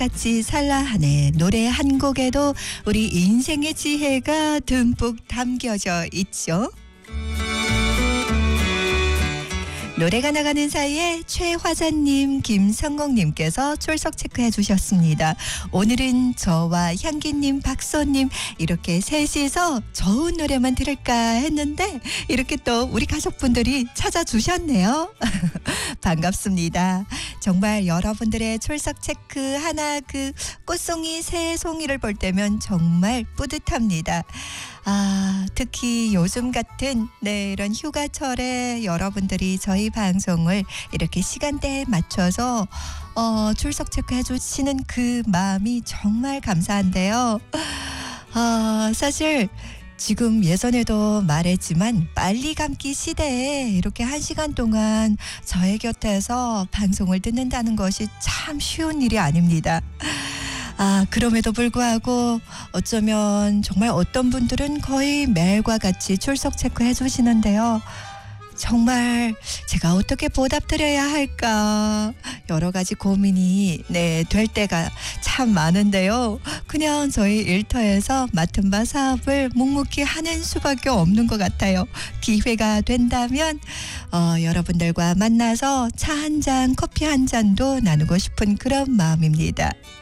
같이 살라 하네. 노래 한 곡에도 우리 인생의 지혜가 듬뿍 담겨져 있죠. 노래가 나가는 사이에 최화자님, 김성공님께서 출석 체크해 주셨습니다. 오늘은 저와 향기님, 박소님 이렇게 셋이서 좋은 노래만 들을까 했는데 이렇게 또 우리 가족분들이 찾아주셨네요. 반갑습니다. 정말 여러분들의 출석 체크 하나 그 꽃송이 새 송이를 볼 때면 정말 뿌듯합니다. 특히 요즘 같은 이런 휴가철에 여러분들이 저희 방송을 이렇게 시간대에 맞춰서 출석 체크해 주시는 그 마음이 정말 감사한데요. 사실 지금 예전에도 말했지만 빨리 감기 시대에 이렇게 1시간 동안 저의 곁에서 방송을 듣는다는 것이 참 쉬운 일이 아닙니다. 그럼에도 불구하고 어쩌면 정말 어떤 분들은 거의 매일과 같이 출석 체크해 주시는데요. 정말 제가 어떻게 보답드려야 할까 여러 가지 고민이 될 때가 참 많은데요. 그냥 저희 일터에서 맡은 바 사업을 묵묵히 하는 수밖에 없는 것 같아요. 기회가 된다면 여러분들과 만나서 차 한 잔, 커피 한 잔도 나누고 싶은 그런 마음입니다.